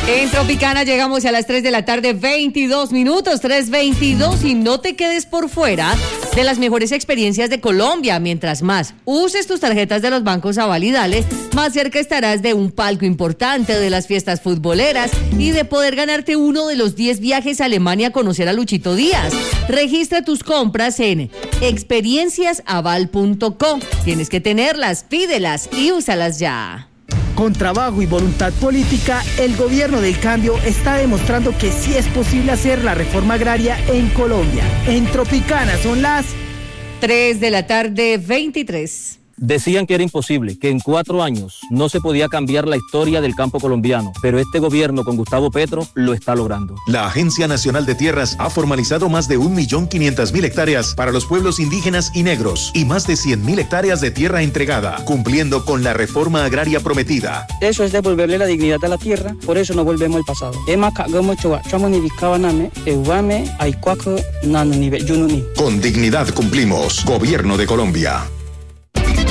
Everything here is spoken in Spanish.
En Tropicana llegamos a las 3 de la tarde, 22 minutos, 3:22, y no te quedes por fuera de las mejores experiencias de Colombia. Mientras más uses tus tarjetas de los bancos Aval y Dale, más cerca estarás de un palco importante, de las fiestas futboleras y de poder ganarte uno de los 10 viajes a Alemania a conocer a Luchito Díaz. Registra tus compras en experienciasaval.co. Tienes que tenerlas, pídelas y úsalas ya. Con trabajo y voluntad política, el gobierno del cambio está demostrando que sí es posible hacer la reforma agraria en Colombia. En Tropicana son las 3 de la tarde, 23. Decían que era imposible, que en 4 años no se podía cambiar la historia del campo colombiano, pero este gobierno con Gustavo Petro lo está logrando. La Agencia Nacional de Tierras ha formalizado más de 1.500.000 hectáreas para los pueblos indígenas y negros y más de 100.000 hectáreas de tierra entregada, cumpliendo con la reforma agraria prometida. Eso es devolverle la dignidad a la tierra, por eso no volvemos al pasado. Con dignidad cumplimos. Gobierno de Colombia.